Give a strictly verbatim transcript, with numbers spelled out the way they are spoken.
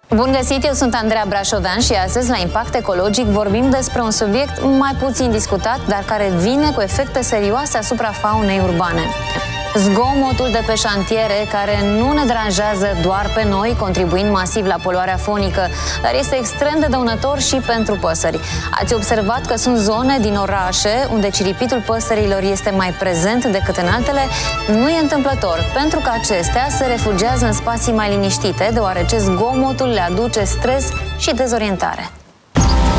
Bun găsit, eu sunt Andreea Brașovean și astăzi la Impact Ecologic vorbim despre un subiect mai puțin discutat, dar care vine cu efecte serioase asupra faunei urbane. Zgomotul de pe șantiere, care nu ne deranjează doar pe noi, contribuind masiv la poluarea fonică, dar este extrem de dăunător și pentru păsări. Ați observat că sunt zone din orașe unde ciripitul păsărilor este mai prezent decât în altele? Nu e întâmplător, pentru că acestea se refugiază în spații mai liniștite, deoarece zgomotul le aduce stres și dezorientare.